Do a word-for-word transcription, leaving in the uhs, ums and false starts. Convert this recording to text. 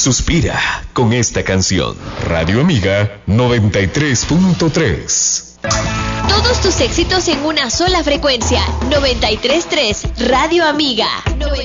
Suspira con esta canción. Radio Amiga noventa y tres punto tres. Todos tus éxitos en una sola frecuencia. noventa y tres punto tres Radio Amiga.